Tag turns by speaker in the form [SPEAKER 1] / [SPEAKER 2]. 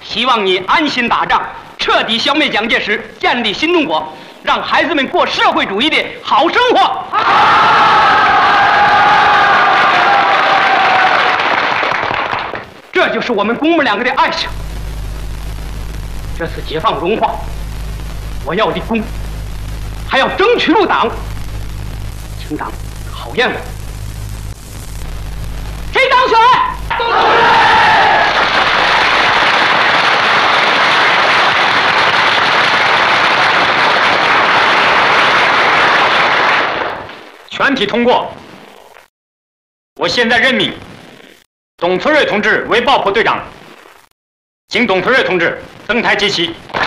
[SPEAKER 1] 希望你安心打仗，彻底消灭蒋介石，建立新中国，让孩子们过社会主义的好生活。这就是我们公母两个的爱情。这次解放融化，我要立功，还要争取入党，请党考验我。谁当选？
[SPEAKER 2] 全体通过。我现在任命董存瑞同志为爆破队长，请董存瑞同志登台接旗。